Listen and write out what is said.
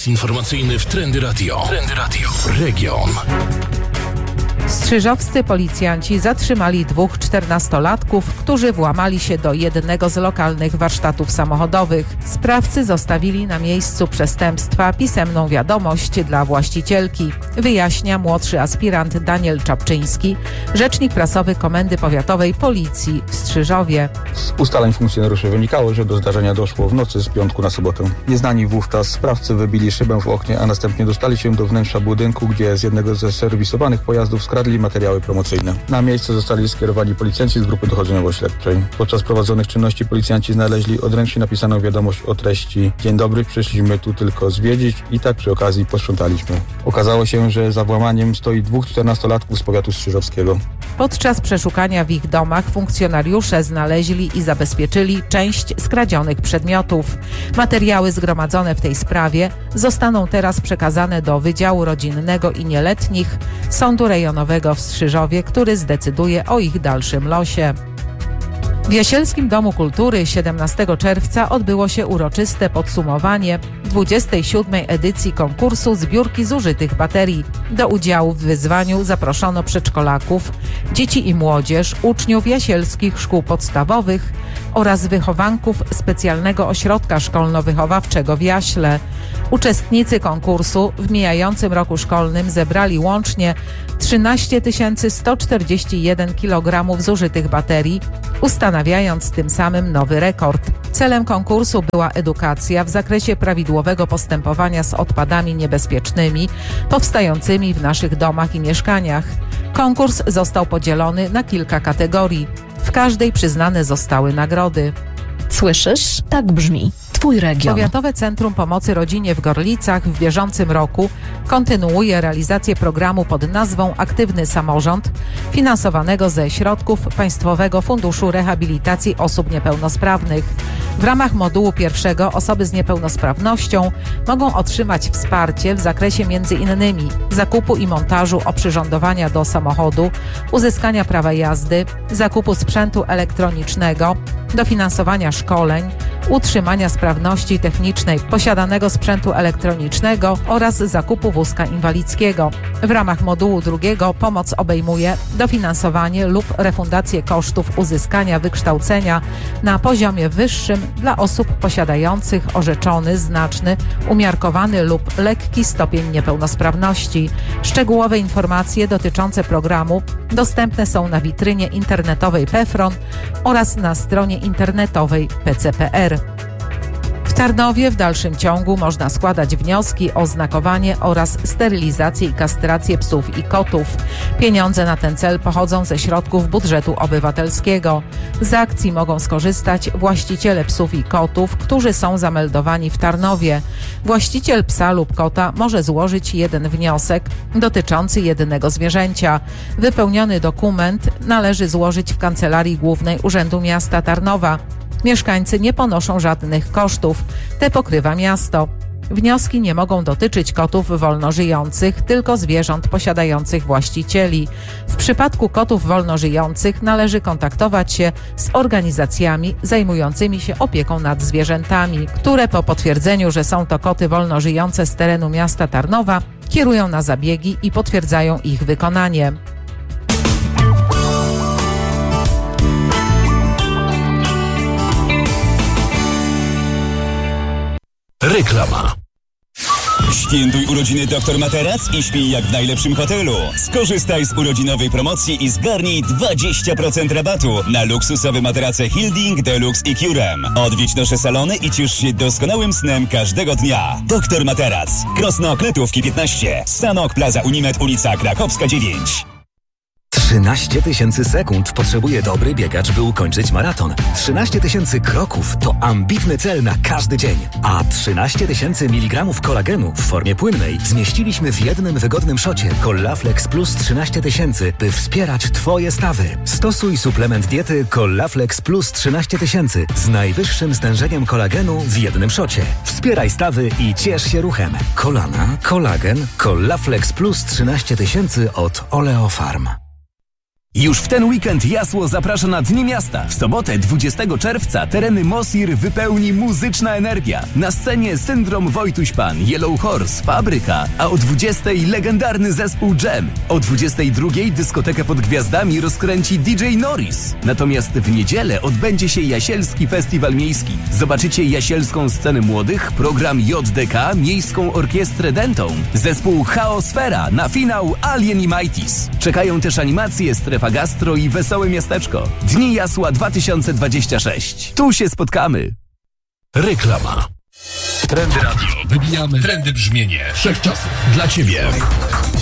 Czas informacyjny w Trendy Radio. Trendy Radio. Region. Strzyżowscy policjanci zatrzymali 2 14-latków, którzy włamali się do jednego z lokalnych warsztatów samochodowych. Sprawcy zostawili na miejscu przestępstwa pisemną wiadomość dla właścicielki, wyjaśnia młodszy aspirant Daniel Czapczyński, rzecznik prasowy Komendy Powiatowej Policji w Strzyżowie. Z ustaleń funkcjonariuszy wynikało, że do zdarzenia doszło w nocy z piątku na sobotę. Nieznani wówczas sprawcy wybili szybę w oknie, a następnie dostali się do wnętrza budynku, gdzie z jednego ze serwisowanych pojazdów skradli materiały promocyjne. Na miejsce zostali skierowani policjanci z grupy dochodzeniowo-śledczej. Podczas prowadzonych czynności policjanci znaleźli odręcznie napisaną wiadomość o treści: dzień dobry, przyszliśmy tu tylko zwiedzić i tak przy okazji posprzątaliśmy. Okazało się, że za włamaniem stoi 2 14-latków z powiatu strzyżowskiego. Podczas przeszukania w ich domach funkcjonariusze znaleźli i zabezpieczyli część skradzionych przedmiotów. Materiały zgromadzone w tej sprawie zostaną teraz przekazane do Wydziału Rodzinnego i Nieletnich Sądu Rejonowego w Strzyżowie, który zdecyduje o ich dalszym losie. W Jasielskim Domu Kultury 17 czerwca odbyło się uroczyste podsumowanie 27. edycji konkursu zbiórki zużytych baterii. Do udziału w wyzwaniu zaproszono przedszkolaków, dzieci i młodzież, uczniów jasielskich szkół podstawowych oraz wychowanków specjalnego ośrodka szkolno-wychowawczego w Jaśle. Uczestnicy konkursu w mijającym roku szkolnym zebrali łącznie 13 141 kg zużytych baterii, ustanawiając tym samym nowy rekord. Celem konkursu była edukacja w zakresie prawidłowego postępowania z odpadami niebezpiecznymi powstającymi w naszych domach i mieszkaniach. Konkurs został podzielony na kilka kategorii. W każdej przyznane zostały nagrody. Słyszysz? Tak brzmi Twój region. Powiatowe Centrum Pomocy Rodzinie w Gorlicach w bieżącym roku kontynuuje realizację programu pod nazwą Aktywny Samorząd, finansowanego ze środków Państwowego Funduszu Rehabilitacji Osób Niepełnosprawnych. W ramach modułu pierwszego osoby z niepełnosprawnością mogą otrzymać wsparcie w zakresie m.in. zakupu i montażu oprzyrządowania do samochodu, uzyskania prawa jazdy, zakupu sprzętu elektronicznego, dofinansowania szkoleń, utrzymania sprawności technicznej posiadanego sprzętu elektronicznego oraz zakupu wózka inwalidzkiego. W ramach modułu drugiego pomoc obejmuje dofinansowanie lub refundację kosztów uzyskania wykształcenia na poziomie wyższym dla osób posiadających orzeczony, znaczny, umiarkowany lub lekki stopień niepełnosprawności. Szczegółowe informacje dotyczące programu dostępne są na witrynie internetowej PFRON oraz na stronie internetowej PCPR. W Tarnowie w dalszym ciągu można składać wnioski o znakowanie oraz sterylizację i kastrację psów i kotów. Pieniądze na ten cel pochodzą ze środków budżetu obywatelskiego. Z akcji mogą skorzystać właściciele psów i kotów, którzy są zameldowani w Tarnowie. Właściciel psa lub kota może złożyć jeden wniosek dotyczący jednego zwierzęcia. Wypełniony dokument należy złożyć w Kancelarii Głównej Urzędu Miasta Tarnowa. Mieszkańcy nie ponoszą żadnych kosztów. Te pokrywa miasto. Wnioski nie mogą dotyczyć kotów wolnożyjących, tylko zwierząt posiadających właścicieli. W przypadku kotów wolnożyjących należy kontaktować się z organizacjami zajmującymi się opieką nad zwierzętami, które po potwierdzeniu, że są to koty wolnożyjące z terenu miasta Tarnowa, kierują na zabiegi i potwierdzają ich wykonanie. Reklama. Świętuj urodziny Dr Materac i śpij jak w najlepszym hotelu. Skorzystaj z urodzinowej promocji i zgarnij 20% rabatu na luksusowe materace Hilding, Deluxe i Curem. Odwiedź nasze salony i ciesz się doskonałym snem każdego dnia. Dr Materac. Krosno Kletówki 15. Sanok Plaza Unimed, ulica Krakowska 9. 13 000 sekund potrzebuje dobry biegacz, by ukończyć maraton. 13 000 kroków to ambitny cel na każdy dzień. A 13 000 mg kolagenu w formie płynnej zmieściliśmy w jednym wygodnym szocie Collaflex Plus 13 000, by wspierać Twoje stawy. Stosuj suplement diety Collaflex Plus 13 000 z najwyższym stężeniem kolagenu w jednym szocie. Wspieraj stawy i ciesz się ruchem. Kolana, kolagen, Collaflex Plus 13 000 od Oleofarm. Już w ten weekend Jasło zaprasza na Dni Miasta. W sobotę 20 czerwca tereny Mosir wypełni muzyczna energia. Na scenie Syndrom Wojtuś Pan, Yellow Horse, Fabryka, a o 20 legendarny zespół Jam. O 22 dyskotekę pod gwiazdami rozkręci DJ Norris. Natomiast w niedzielę odbędzie się Jasielski Festiwal Miejski. Zobaczycie jasielską scenę młodych, program JDK, Miejską Orkiestrę Dentą, zespół Chaosfera, na finał Alien i Mighties. Czekają też animacje, strefa gastro i wesołe miasteczko. Dni Jasła 2026. Tu się spotkamy. Reklama. Trendy Radio. Wybijamy trendy brzmienie wszechczasów dla Ciebie.